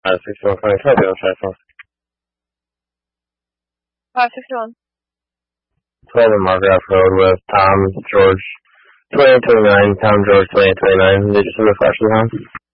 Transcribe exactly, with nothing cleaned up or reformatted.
Uh, sixty-one twenty, copy, I'll try phone. Uh, sixty-one. twelve in Margraf Road with Tom, George, twenty twenty-nine, Tom, George, twenty twenty-nine. Did you send the flash to the house?